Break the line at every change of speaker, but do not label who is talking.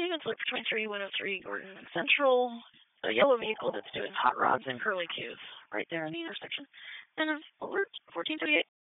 it's like 23-103 Gordon Central. A yellow vehicle that's doing hot rods and curly cues right there in the intersection. And alert 1438